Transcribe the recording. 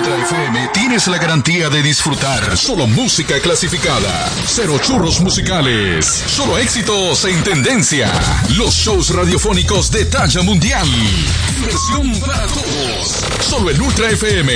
Ultra FM tienes la garantía de disfrutar solo música clasificada, cero churros musicales, solo éxitos en tendencia, los shows radiofónicos de talla mundial, diversión para todos, solo en Ultra FM.